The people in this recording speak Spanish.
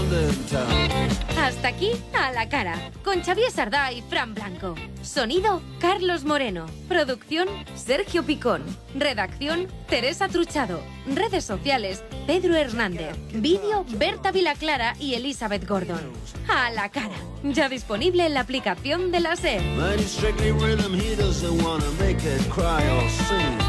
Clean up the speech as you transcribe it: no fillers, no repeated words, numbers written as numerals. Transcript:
Hasta aquí A la Cara, con Xavier Sardá y Fran Blanco. Sonido, Carlos Moreno. Producción, Sergio Picón. Redacción, Teresa Truchado. Redes sociales, Pedro Hernández. Vídeo, Berta Vilaclara y Elizabeth Gordon. A la Cara, ya disponible en la aplicación de la SER.